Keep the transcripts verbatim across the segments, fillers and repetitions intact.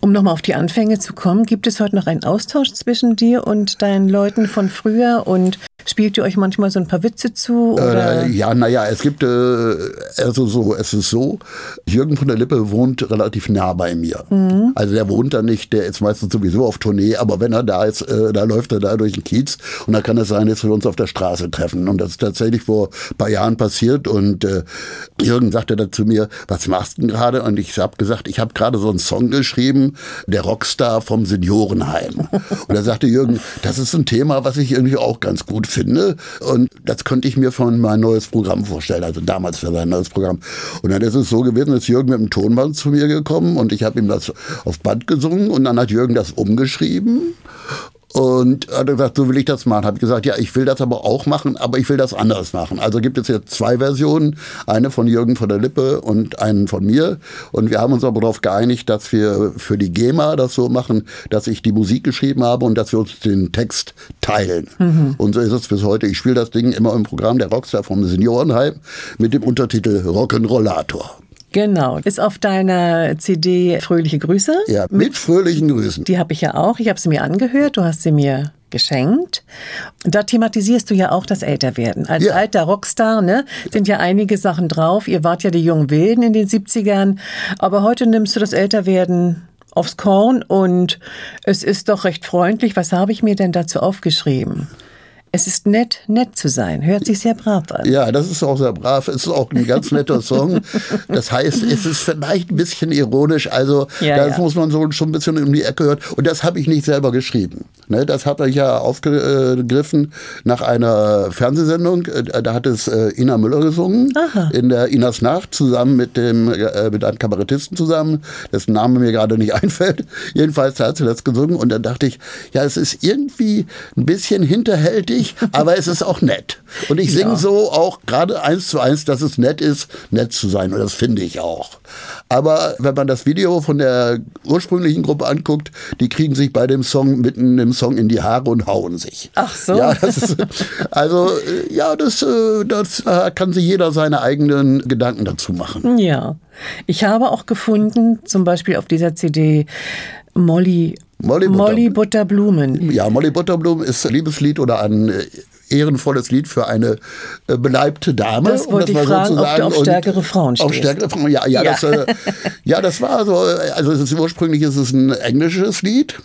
Um nochmal auf die Anfänge zu kommen, gibt es heute noch einen Austausch zwischen dir und deinen Leuten von früher und spielt ihr euch manchmal so ein paar Witze zu? Oder? Äh, ja, naja, es gibt, äh, also so, es ist so, Jürgen von der Lippe wohnt relativ nah bei mir. Mhm. Also der wohnt da nicht, der ist meistens sowieso auf Tournee, aber wenn er da ist, äh, da läuft er da durch den Kiez und da kann es sein, dass wir uns auf der Straße treffen. Und das ist tatsächlich vor ein paar Jahren passiert und äh, Jürgen sagte dann zu mir, was machst du denn gerade? Und ich habe gesagt, ich habe gerade so einen Song geschrieben, der Rockstar vom Seniorenheim. Und da sagte Jürgen, das ist ein Thema, was ich irgendwie auch ganz gut finde. Und das könnte ich mir von mein neues Programm vorstellen. Also damals für sein neues Programm. Und dann ist es so gewesen, dass Jürgen mit dem Tonband zu mir gekommen und ich habe ihm das auf Band gesungen und dann hat Jürgen das umgeschrieben. Und hat gesagt, so will ich das machen. Habe ich gesagt, ja, ich will das aber auch machen, aber ich will das anders machen. Also gibt es jetzt zwei Versionen, eine von Jürgen von der Lippe und einen von mir. Und wir haben uns aber darauf geeinigt, dass wir für die GEMA das so machen, dass ich die Musik geschrieben habe und dass wir uns den Text teilen. Mhm. Und so ist es bis heute. Ich spiele das Ding immer im Programm der Rockstar vom Seniorenheim mit dem Untertitel Rock'n'Rollator. Genau. Ist auf deiner C D Fröhliche Grüße? Ja, mit, mit fröhlichen Grüßen. Die habe ich ja auch. Ich habe sie mir angehört. Du hast sie mir geschenkt. Und da thematisierst du ja auch das Älterwerden. Als ja. alter Rockstar, ne, sind ja einige Sachen drauf. Ihr wart ja die jungen Wilden in den siebzigern. Aber heute nimmst du das Älterwerden aufs Korn und es ist doch recht freundlich. Was habe ich mir denn dazu aufgeschrieben? Es ist nett, nett zu sein. Hört sich sehr brav an. Ja, das ist auch sehr brav. Es ist auch ein ganz netter Song. Das heißt, es ist vielleicht ein bisschen ironisch. Also ja, das ja. muss man so schon ein bisschen um die Ecke hören. Und das habe ich nicht selber geschrieben. Ne, das habe ich ja aufgegriffen nach einer Fernsehsendung. Da hat es Ina Müller gesungen. Aha. In der Inas Nacht zusammen mit, dem, mit einem Kabarettisten zusammen, dessen Name mir gerade nicht einfällt. Jedenfalls hat sie das gesungen. Und dann dachte ich, ja, es ist irgendwie ein bisschen hinterhältig, aber es ist auch nett. Und ich singe ja. so auch gerade eins zu eins, dass es nett ist, nett zu sein. Und das finde ich auch. Aber wenn man das Video von der ursprünglichen Gruppe anguckt, die kriegen sich bei dem Song mitten im Song in die Haare und hauen sich. Ach so. Ja, das ist, also ja, das, das kann sich jeder seine eigenen Gedanken dazu machen. Ja, ich habe auch gefunden, zum Beispiel auf dieser C D Molly Molly, Butter. Molly Butterblumen. Ja, Molly Butterblumen ist ein Liebeslied oder ein ehrenvolles Lied für eine äh, beleibte Dame. Das wollte um das ich fragen, so ob du auf stärkere Frauen stehst. Auf stärkere Frauen, ja. Ja, ja. Das, äh, ja das war so, also es ist, ursprünglich ist es ein englisches Lied,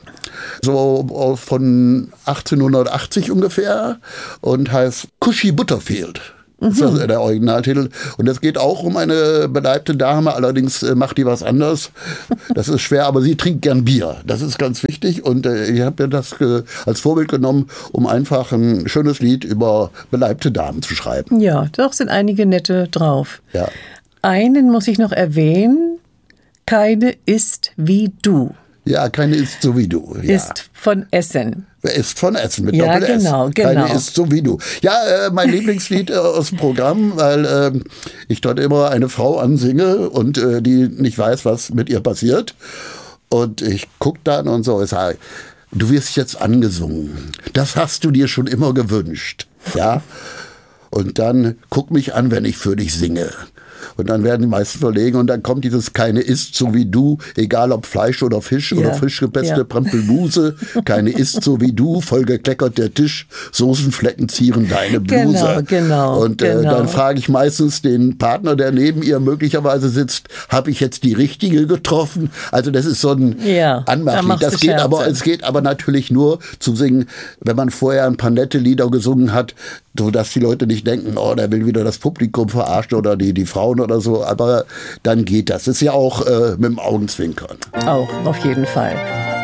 so von achtzehnhundertachtzig ungefähr und heißt Cushy Butterfield. Das ist der Originaltitel. Und es geht auch um eine beleibte Dame, allerdings äh, macht die was anderes. Das ist schwer, aber sie trinkt gern Bier. Das ist ganz wichtig. Und äh, ich habe mir das äh, als Vorbild genommen, um einfach ein schönes Lied über beleibte Damen zu schreiben. Ja, doch sind einige nette drauf. Ja. Einen muss ich noch erwähnen. Keine ist wie du. Ja, keine ist so wie du. Ja. Ist von Essen. Ist von Essen mit ja, Doppel-S. Genau, genau. Keine ist so wie du. Ja, äh, mein Lieblingslied äh, aus dem Programm, weil äh, ich dort immer eine Frau ansinge und äh, die nicht weiß, was mit ihr passiert. Und ich gucke dann und so, ich sage, du wirst jetzt angesungen. Das hast du dir schon immer gewünscht. Ja. Und dann guck mich an, wenn ich für dich singe. Und dann werden die meisten verlegen und dann kommt dieses keine ist so wie du, egal ob Fleisch oder Fisch ja. oder frisch gepresste ja. Pampelmuse. Keine ist so wie du, voll gekleckert der Tisch, Soßenflecken zieren deine Bluse. Genau, genau. Und äh, genau. dann frage ich meistens den Partner, der neben ihr möglicherweise sitzt, habe ich jetzt die richtige getroffen? Also das ist so ein ja, Anmachlied. Das geht aber, es geht aber natürlich nur zu singen, wenn man vorher ein paar nette Lieder gesungen hat, sodass die Leute nicht denken, oh, der will wieder das Publikum verarschen oder die, die Frauen oder so, aber dann geht das. Das ist ja auch äh, mit dem Augenzwinkern. Auch, auf jeden Fall.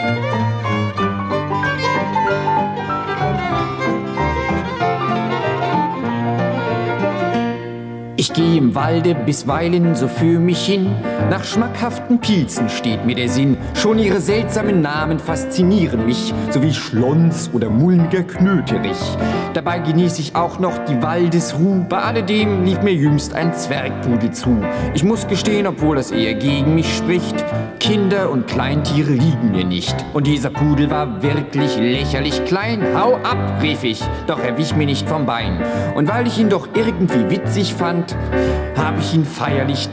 Ich gehe im Walde bisweilen so für mich hin, nach schmackhaften Pilzen steht mir der Sinn. Schon ihre seltsamen Namen faszinieren mich, so wie Schlons oder mulmiger Knöterich. Dabei genieße ich auch noch die Waldesruh, bei alledem lief mir jüngst ein Zwergpudel zu. Ich muss gestehen, obwohl das eher gegen mich spricht, Kinder und Kleintiere liegen mir nicht. Und dieser Pudel war wirklich lächerlich klein. Hau ab, rief ich, doch er wich mir nicht vom Bein. Und weil ich ihn doch irgendwie witzig fand, hab ich ihn feierlich Tarzan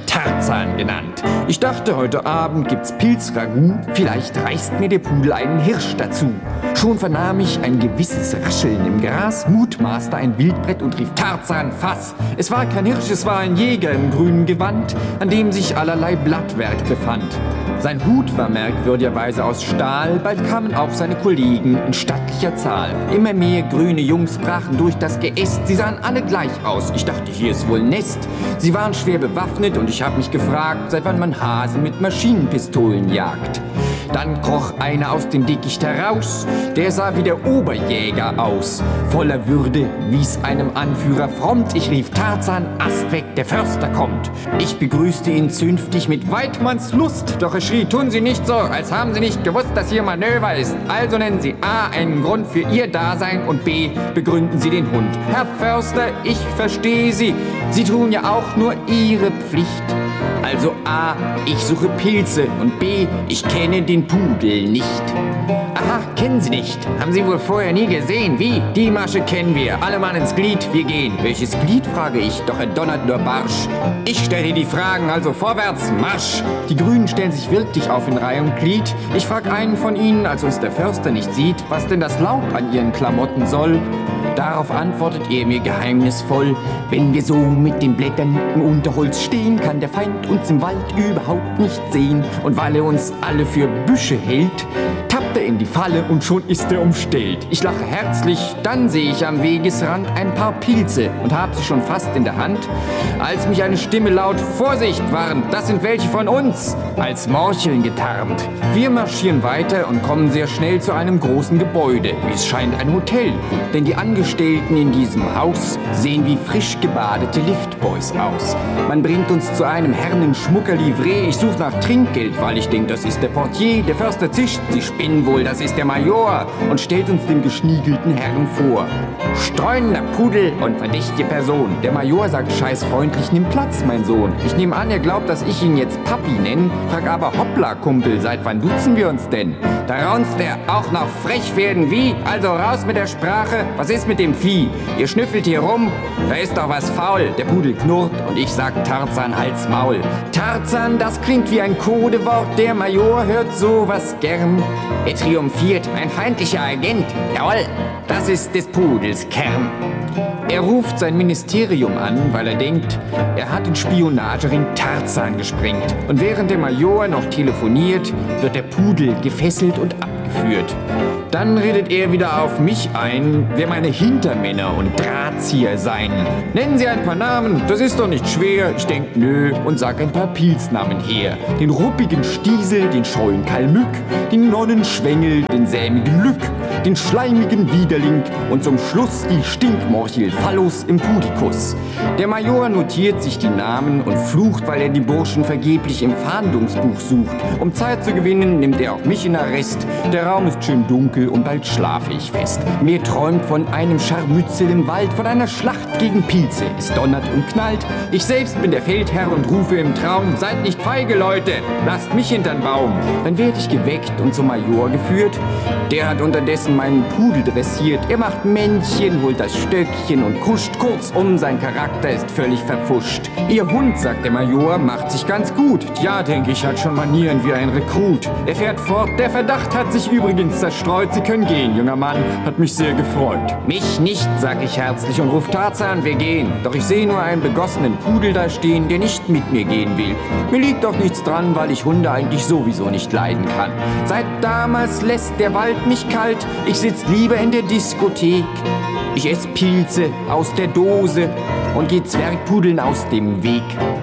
Tarzan genannt. Ich dachte, heute Abend gibt's Pilzragout, vielleicht reißt mir der Pudel einen Hirsch dazu. Schon vernahm ich ein gewisses Rascheln im Gras, mutmaßte ein Wildbrett und rief Tarzan, fass! Es war kein Hirsch, es war ein Jäger im grünen Gewand, an dem sich allerlei Blattwerk befand. Sein Hut war merkwürdigerweise aus Stahl, bald kamen auch seine Kollegen in stattlicher Zahl. Immer mehr grüne Jungs brachen durch das Geäst, sie sahen alle gleich aus. Ich dachte, hier ist wohl Nest. Sie waren schwer bewaffnet und ich hab mich gefragt, seit wann man Hasen mit Maschinenpistolen jagt. Dann kroch einer aus dem Dickicht heraus, der sah wie der Oberjäger aus. Voller Würde wies einem Anführer frommt, ich rief Tarzan, Ast weg, der Förster kommt. Ich begrüßte ihn zünftig mit Weidmanns Lust, doch er schrie, tun Sie nicht so, als haben Sie nicht gewusst, dass hier Manöver ist. Also nennen Sie A, einen Grund für Ihr Dasein und B, begründen Sie den Hund. Herr Förster, ich verstehe Sie, Sie tun ja auch nur Ihre Pflicht. Also A, ich suche Pilze und B, ich kenne den Pudel nicht. Aha, kennen Sie nicht? Haben Sie wohl vorher nie gesehen? Wie? Die Masche kennen wir. Alle Mann ins Glied, wir gehen. Welches Glied, frage ich, doch er donnert nur barsch. Ich stelle die Fragen, also vorwärts, Marsch! Die Grünen stellen sich wirklich auf in Reihe und Glied. Ich frag einen von ihnen, als uns der Förster nicht sieht, was denn das Laub an ihren Klamotten soll. Darauf antwortet er mir geheimnisvoll, wenn wir so mit den Blättern im Unterholz stehen, kann der Feind uns im Wald überhaupt nicht sehen. Und weil er uns alle für Büsche hält, tappt er in die Falle und schon ist er umstellt. Ich lache herzlich, dann sehe ich am Wegesrand ein paar Pilze und hab sie schon fast in der Hand, als mich eine Stimme laut Vorsicht warnt, das sind welche von uns, als Morcheln getarnt. Wir marschieren weiter und kommen sehr schnell zu einem großen Gebäude, wie es scheint ein Hotel, denn die Angestellten in diesem Haus sehen wie frisch gebadete Liftboys aus. Man bringt uns zu einem Herren Schmucker Livree, ich suche nach Trinkgeld, weil ich denke, das ist der Portier, der Förster zischt, sie spinnen wohl, das ist der Major und stellt uns den geschniegelten Herrn vor. Streunender Pudel und verdächtige Person. Der Major sagt scheißfreundlich, nimm Platz, mein Sohn. Ich nehme an, er glaubt, dass ich ihn jetzt Papi nenne. Frag aber, hoppla, Kumpel, seit wann duzen wir uns denn? Da raunzt er, auch noch frech werden wie? Also raus mit der Sprache, was ist mit dem Vieh? Ihr schnüffelt hier rum, da ist doch was faul. Der Pudel knurrt und ich sag Tarzan, Hals, Maul. Tarzan, das klingt wie ein Codewort, der Major hört sowas gern. Er triumphiert, ein feindlicher Agent. Jawohl, das ist des Pudels Kern. Er ruft sein Ministerium an, weil er denkt, er hat den Spionagering Tarzan gesprengt. Und während der Major noch telefoniert, wird der Pudel gefesselt und abgeführt. Dann redet er wieder auf mich ein, wer meine Hintermänner und Drahtzieher seien. Nennen Sie ein paar Namen, das ist doch nicht schwer. Ich denk, nö, und sag ein paar Pilznamen her. Den ruppigen Stiesel, den scheuen Kalmück, den Nonnenschwengel, den sämigen Lück, den schleimigen Widerling und zum Schluss die Stinkmorchel Phallus im Pudikus. Der Major notiert sich die Namen und flucht, weil er die Burschen vergeblich im Fahndungsbuch sucht. Um Zeit zu gewinnen, nimmt er auch mich in Arrest. Der Raum ist schön dunkel und bald schlafe ich fest. Mir träumt von einem Scharmützel im Wald, von einer Schlacht gegen Pilze. Es donnert und knallt. Ich selbst bin der Feldherr und rufe im Traum, seid nicht feige, Leute, lasst mich hintern Baum. Dann werde ich geweckt und zum Major geführt. Der hat unterdessen meinen Pudel dressiert. Er macht Männchen, holt das Stöckchen und kuscht. Kurzum, sein Charakter ist völlig verpfuscht. Ihr Hund, sagt der Major, macht sich ganz gut. Ja, denke ich, hat schon Manieren wie ein Rekrut. Er fährt fort, der Verdacht hat sich übrigens zerstreut. Sie können gehen, junger Mann, hat mich sehr gefreut. Mich nicht, sag ich herzlich und ruf Tarzan, wir gehen. Doch ich sehe nur einen begossenen Pudel da stehen, der nicht mit mir gehen will. Mir liegt doch nichts dran, weil ich Hunde eigentlich sowieso nicht leiden kann. Seit damals lässt der Wald mich kalt, ich sitz lieber in der Diskothek. Ich ess Pilze aus der Dose und geh Zwergpudeln aus dem Weg.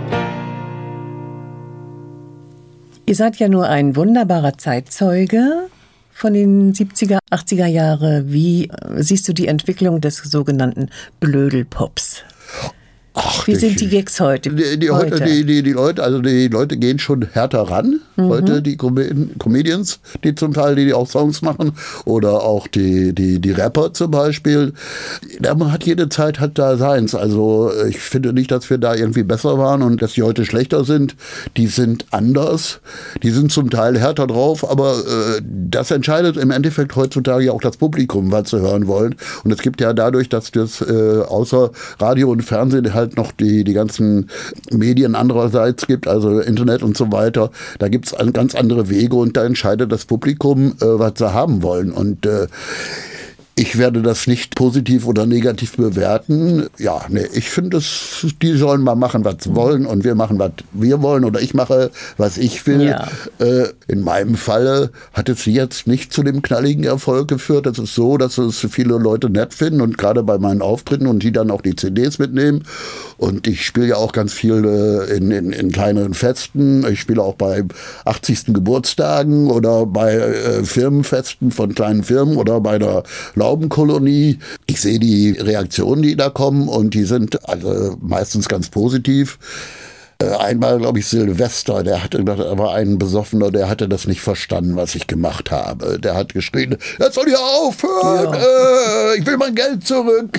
Ihr seid ja nur ein wunderbarer Zeitzeuge von den siebziger, achtziger Jahre. Wie siehst du die Entwicklung des sogenannten Blödelpops? Ach, Wie sind die Gags heute? Die, die, heute? Die, die, die, Leute, also die Leute gehen schon härter ran. Mhm. Heute die Com- Comedians, die zum Teil, die, die auch Songs machen, oder auch die, die, die Rapper zum Beispiel. Da hat jede Zeit hat da seins. Also ich finde nicht, dass wir da irgendwie besser waren und dass die heute schlechter sind. Die sind anders. Die sind zum Teil härter drauf, aber äh, das entscheidet im Endeffekt heutzutage ja auch das Publikum, was sie hören wollen. Und es gibt ja dadurch, dass das äh, außer Radio und Fernsehen halt halt noch die, die ganzen Medien andererseits gibt, also Internet und so weiter, da gibt es ganz andere Wege und da entscheidet das Publikum, äh, was sie haben wollen. Und äh, ich werde das nicht positiv oder negativ bewerten. Ja, nee, ich finde, die sollen mal machen, was sie wollen und wir machen, was wir wollen oder ich mache, was ich will. Ja. Äh, in meinem Falle hat es jetzt nicht zu dem knalligen Erfolg geführt. Es ist so, dass es viele Leute nett finden und gerade bei meinen Auftritten und die dann auch die C Ds mitnehmen. Und ich spiele ja auch ganz viel äh, in, in, in kleineren Festen. Ich spiele auch bei achtzigsten Geburtstagen oder bei äh, Firmenfesten von kleinen Firmen oder bei der Laubenkolonie. Ich sehe die Reaktionen, die da kommen und die sind also meistens ganz positiv. Äh, einmal, glaube ich, Silvester, der hatte, da war ein Besoffener, der hatte das nicht verstanden, was ich gemacht habe. Der hat geschrien, jetzt soll hier aufhören, ja. äh, ich will mein Geld zurück.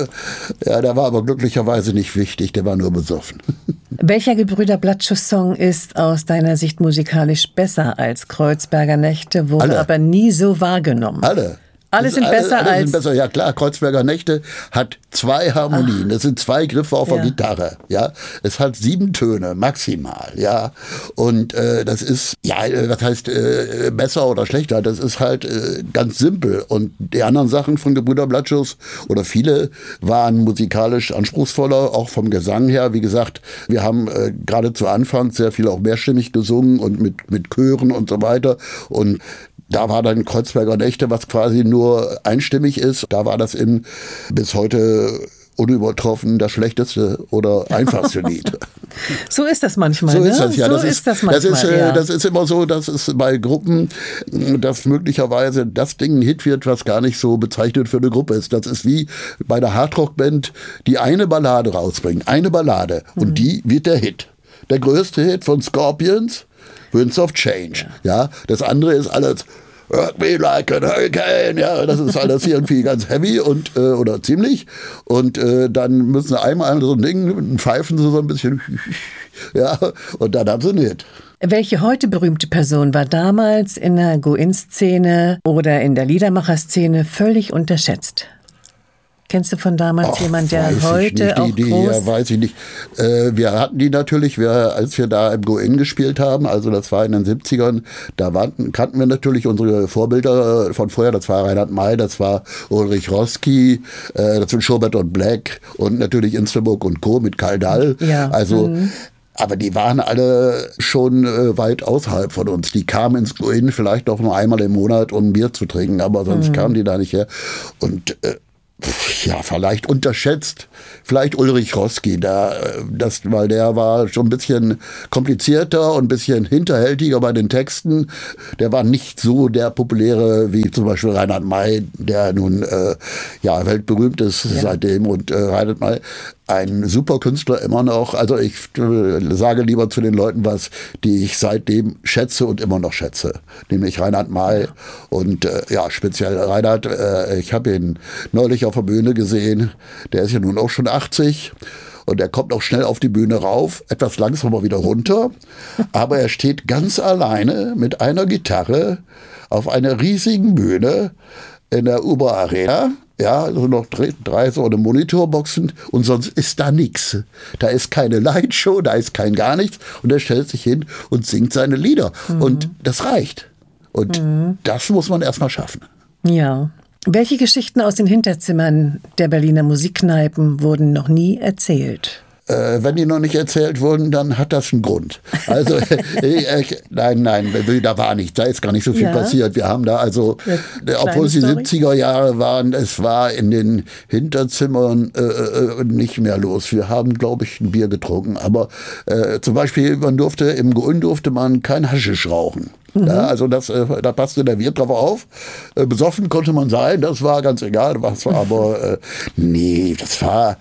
Äh, ja, der war aber glücklicherweise nicht wichtig, der war nur besoffen. Welcher Gebrüder Blattschuh-Song ist aus deiner Sicht musikalisch besser als Kreuzberger Nächte, wurde Alle. aber nie so wahrgenommen? Alle. Alle sind alle, besser alle als... Sind besser. Ja klar, Kreuzberger Nächte hat zwei Harmonien. Das sind zwei Griffe auf ja. der Gitarre. Ja, es hat sieben Töne maximal. Ja, und äh, das ist ja, was heißt äh, besser oder schlechter? Das ist halt äh, ganz simpel. Und die anderen Sachen von Gebrüder Blattschuh oder viele waren musikalisch anspruchsvoller, auch vom Gesang her. Wie gesagt, wir haben äh, gerade zu Anfang sehr viel auch mehrstimmig gesungen und mit mit Chören und so weiter. Und da war dann Kreuzberger Nächte, was quasi nur einstimmig ist. Da war das in bis heute unübertroffen das schlechteste oder einfachste Lied. So ist das manchmal. So ne? ist das, ja. So das, ist, ist das manchmal. Das ist, ja. das ist immer so, dass es bei Gruppen, dass möglicherweise das Ding ein Hit wird, was gar nicht so bezeichnet für eine Gruppe ist. Das ist wie bei der Hardrock-Band, die eine Ballade rausbringen. Eine Ballade. Und mhm. die wird der Hit. Der größte Hit von Scorpions, Winds of Change. Ja. ja, das andere ist alles Hurt me like a hurricane. Ja, das ist alles irgendwie ganz heavy und äh, oder ziemlich. Und äh, dann müssen sie einmal so ein Ding, pfeifen sie so ein bisschen. Ja, und dann haben sie einen Hit. Welche heute berühmte Person war damals in der Go-In-Szene oder in der Liedermacher-Szene völlig unterschätzt? Kennst du von damals Och, jemand, der heute nicht, auch die, groß... Ja, weiß ich nicht. Äh, wir hatten die natürlich, wir, als wir da im Go-In gespielt haben, also das war in den siebzigern, da waren, kannten wir natürlich unsere Vorbilder von vorher, das war Reinhard May, das war Ulrich Roski, äh, das sind Schubert und Black und natürlich Insterburg und Co. mit Karl Dall. Ja. Also... Mhm. Aber die waren alle schon äh, weit außerhalb von uns. Die kamen ins Go-In vielleicht noch nur einmal im Monat, um ein Bier zu trinken, aber sonst mhm. kamen die da nicht her. Und äh, ja, vielleicht unterschätzt, vielleicht Ulrich Roski, da, das, weil der war schon ein bisschen komplizierter und ein bisschen hinterhältiger bei den Texten. Der war nicht so der populäre wie zum Beispiel Reinhard May, der nun äh, ja, weltberühmt ist ja. seitdem. Und äh, Reinhard May, ein super Künstler immer noch. Also ich äh, sage lieber zu den Leuten was, die ich seitdem schätze und immer noch schätze. Nämlich Reinhard May und äh, ja, speziell Reinhard. Äh, ich habe ihn neulich auf der Bühne gesehen. Der ist ja nun auch schon achtzig. Und er kommt auch schnell auf die Bühne rauf, etwas langsamer wieder runter. Aber er steht ganz alleine mit einer Gitarre auf einer riesigen Bühne in der Uber Arena. Ja, also noch drei, drei so eine Monitorboxen und sonst ist da nichts. Da ist keine Lightshow, da ist kein gar nichts. Und er stellt sich hin und singt seine Lieder. Mhm. Und das reicht. Und mhm. das muss man erstmal schaffen. Ja. Welche Geschichten aus den Hinterzimmern der Berliner Musikkneipen wurden noch nie erzählt? Äh, wenn die noch nicht erzählt wurden, dann hat das einen Grund. Also, äh, nein, nein, da war nichts, da ist gar nicht so viel ja. passiert. Wir haben da also, ja, obwohl es die Story. siebziger Jahre waren, es war in den Hinterzimmern äh, nicht mehr los. Wir haben, glaube ich, ein Bier getrunken. Aber äh, zum Beispiel, man durfte, im Go-In durfte man kein Haschisch rauchen. Mhm. Ja, also das, äh, da passte der Wirt drauf auf. Äh, besoffen konnte man sein, das war ganz egal. Was, aber äh, nee, das war...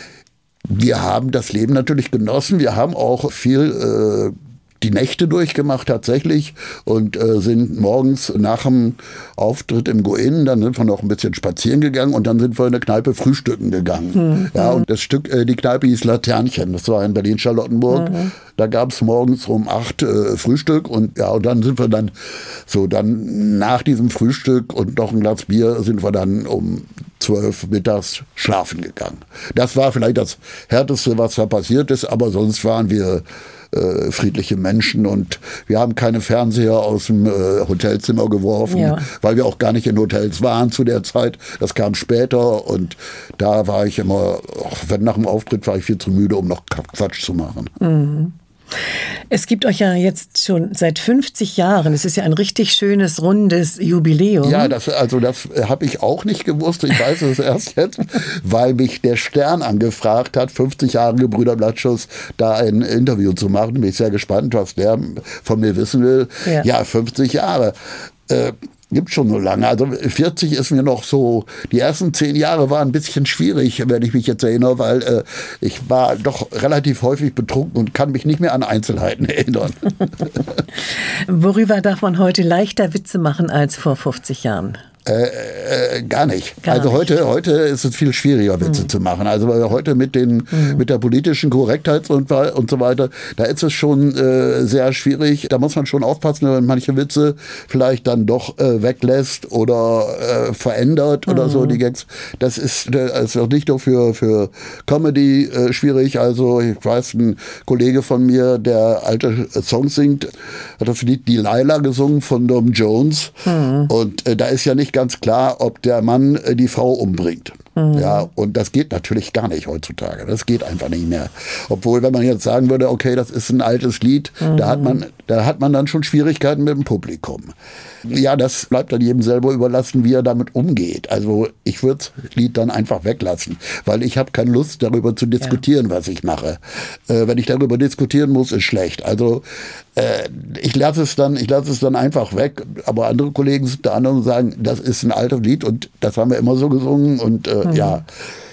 Wir haben das Leben natürlich genossen. Wir haben auch viel äh, die Nächte durchgemacht tatsächlich und äh, sind morgens nach dem Auftritt im Go-In, dann sind wir noch ein bisschen spazieren gegangen und dann sind wir in der Kneipe frühstücken gegangen. Mhm. Ja, und das Stück, äh, die Kneipe hieß Laternchen, das war in Berlin-Charlottenburg. Mhm. Da gab es morgens um acht äh, Frühstück und ja, und dann sind wir dann so, dann nach diesem Frühstück und noch ein Glas Bier sind wir dann um zwölf mittags schlafen gegangen. Das war vielleicht das Härteste, was da passiert ist, aber sonst waren wir äh, friedliche Menschen und wir haben keine Fernseher aus dem äh, Hotelzimmer geworfen, ja. weil wir auch gar nicht in Hotels waren zu der Zeit. Das kam später und da war ich immer, wenn nach dem Auftritt war ich viel zu müde, um noch Quatsch zu machen. Mhm. Es gibt euch ja jetzt schon seit fünfzig Jahren. Es ist ja ein richtig schönes, rundes Jubiläum. Ja, das, also das habe ich auch nicht gewusst. Ich weiß es erst jetzt, weil mich der Stern angefragt hat, fünfzig Jahre Gebrüder Blattschuss, da ein Interview zu machen. Bin ich sehr gespannt, was der von mir wissen will. Ja, ja fünfzig Jahre. Äh, Gibt schon so lange. Also vierzig ist mir noch so, die ersten zehn Jahre waren ein bisschen schwierig, wenn ich mich jetzt erinnere, weil äh, ich war doch relativ häufig betrunken und kann mich nicht mehr an Einzelheiten erinnern. Worüber darf man heute leichter Witze machen als vor fünfzig Jahren? Äh, äh, gar nicht. Gar also nicht. heute, heute ist es viel schwieriger, Witze hm. zu machen. Also weil heute mit den hm. mit der politischen Korrektheit und, und so weiter, da ist es schon äh, sehr schwierig. Da muss man schon aufpassen, wenn man manche Witze vielleicht dann doch äh, weglässt oder äh, verändert hm. oder so die Gags. Das ist, das ist auch nicht nur für, für Comedy äh, schwierig. Also ich weiß, ein Kollege von mir, der alte Songs singt, hat das Lied Delilah gesungen von Tom Jones. Hm. Und äh, da ist ja nicht ganz klar, ob der Mann äh, die Frau umbringt. Mhm. Ja, und das geht natürlich gar nicht heutzutage. Das geht einfach nicht mehr. Obwohl, wenn man jetzt sagen würde, okay, das ist ein altes Lied, mhm. da hat man, da hat man dann schon Schwierigkeiten mit dem Publikum. Ja, das bleibt dann jedem selber überlassen, wie er damit umgeht. Also ich würde das Lied dann einfach weglassen, weil ich habe keine Lust, darüber zu diskutieren, ja. was ich mache. Äh, wenn ich darüber diskutieren muss, ist schlecht. Also äh, ich lasse es dann, ich lasse es dann einfach weg. Aber andere Kollegen sind da andere und sagen, das ist ein altes Lied und das haben wir immer so gesungen und äh, mhm. ja,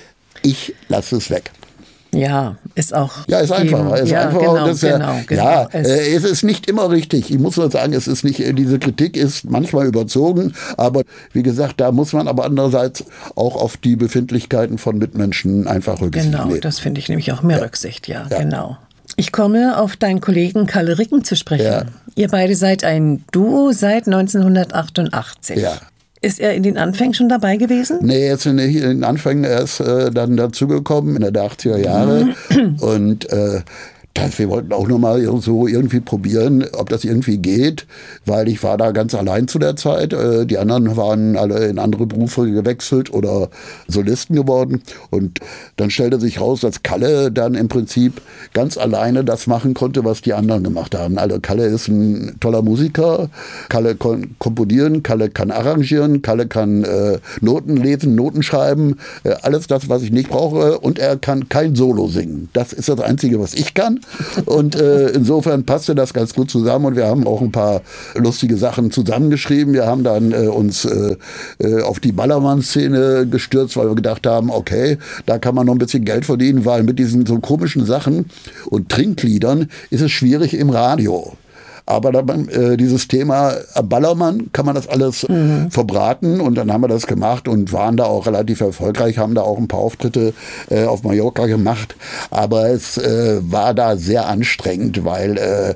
ich lasse es weg. Ja, ist auch. Ja, ist einfacher. Ist ja, einfacher. Genau, das, genau, genau. Ja, es, äh, es ist nicht immer richtig. Ich muss nur sagen, es ist nicht, diese Kritik ist manchmal überzogen, aber wie gesagt, da muss man aber andererseits auch auf die Befindlichkeiten von Mitmenschen einfach Rücksicht nehmen. Genau, das finde ich nämlich auch mehr ja. Rücksicht, ja, ja, genau. Ich komme auf deinen Kollegen Kalle Ricken zu sprechen. Ja. Ihr beide seid ein Duo seit neunzehnhundertachtundachtzig. Ja. Ist er in den Anfängen schon dabei gewesen? Nee, jetzt in den Anfängen erst äh, dann dazugekommen, in der achtziger Jahre. Und äh, das, wir wollten auch nur mal so irgendwie probieren, ob das irgendwie geht, weil ich war da ganz allein zu der Zeit. Äh, die anderen waren alle in andere Berufe gewechselt oder Solisten geworden. Und dann stellte sich raus, dass Kalle dann im Prinzip ganz alleine das machen konnte, was die anderen gemacht haben. Also Kalle ist ein toller Musiker, Kalle kann komponieren, Kalle kann arrangieren, Kalle kann äh, Noten lesen, Noten schreiben, äh, alles das, was ich nicht brauche. Und er kann kein Solo singen. Das ist das Einzige, was ich kann. Und äh, insofern passte das ganz gut zusammen und wir haben auch ein paar lustige Sachen zusammengeschrieben. Wir haben dann äh, uns äh, äh, auf die Ballermann-Szene gestürzt, weil wir gedacht haben, okay, da kann man noch ein bisschen Geld verdienen, weil mit diesen so komischen Sachen und Trinkliedern ist es schwierig im Radio. Aber da, äh, dieses Thema Ballermann kann man das alles mhm. verbraten und dann haben wir das gemacht und waren da auch relativ erfolgreich, haben da auch ein paar Auftritte äh, auf Mallorca gemacht. Aber es äh, war da sehr anstrengend, weil äh,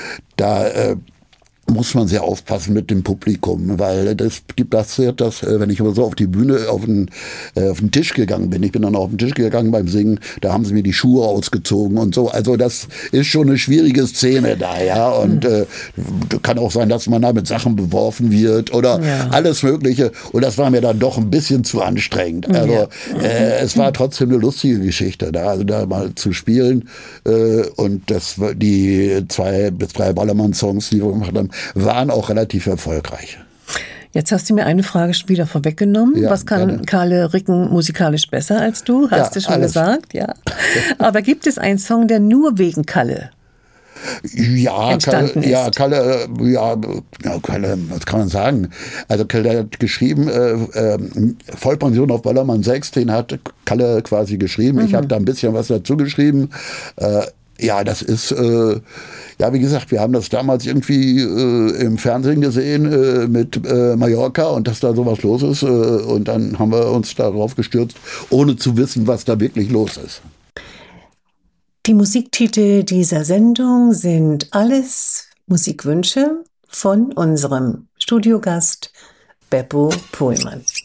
da äh, muss man sehr aufpassen mit dem Publikum, weil das gibt das, das wenn ich immer so auf die Bühne, auf den, äh, auf den Tisch gegangen bin, ich bin dann auf den Tisch gegangen beim Singen, da haben sie mir die Schuhe ausgezogen und so, also das ist schon eine schwierige Szene da, ja, und mhm. äh, kann auch sein, dass man da mit Sachen beworfen wird oder ja. alles Mögliche und das war mir dann doch ein bisschen zu anstrengend, also ja. äh, es war trotzdem eine lustige Geschichte da, also da mal zu spielen äh, und das die zwei bis drei Ballermann-Songs, die wir gemacht haben, waren auch relativ erfolgreich. Jetzt hast du mir eine Frage schon wieder vorweggenommen. Ja, Was kann gerne. Kalle Ricken musikalisch besser als du? Hast ja, du schon alles. gesagt, ja. Aber gibt es einen Song, der nur wegen Kalle Ja, Kalle, ja, Kalle, ja, Kalle, was kann man sagen? Also Kalle hat geschrieben, äh, äh, Vollpension auf Ballermann sechs, den hat Kalle quasi geschrieben. Mhm. Ich habe da ein bisschen was dazu geschrieben. Äh, Ja, das ist, äh, ja, wie gesagt, wir haben das damals irgendwie äh, im Fernsehen gesehen äh, mit äh, Mallorca und dass da sowas los ist. Äh, und dann haben wir uns darauf gestürzt, ohne zu wissen, was da wirklich los ist. Die Musiktitel dieser Sendung sind alles Musikwünsche von unserem Studiogast Beppo Pohlmann.